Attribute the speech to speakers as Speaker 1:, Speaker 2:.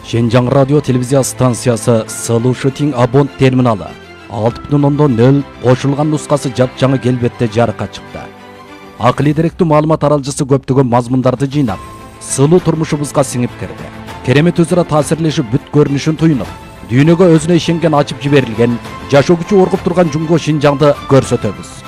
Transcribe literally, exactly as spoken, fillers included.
Speaker 1: Шенжаң радио телевизия станциясы Сылу Шутинг Абонт терминалы алты бүтүн ондон нөл кошулган нускасы жапжаңы келбетте жарыкка чыкты. Акылый деректүү маалымат аралжысы көптөгөн мазмундарды жыйнап, сылуу турмушубузга сиңип кирди. Керемет өзара таасирлешип бүт көрүнүшүн туюнуп, дүйнөгө өзүнө ишенген ачып жиберилген, жашоо күчү оргуп турган Жумго Шинжаңды көрсөтөбүз.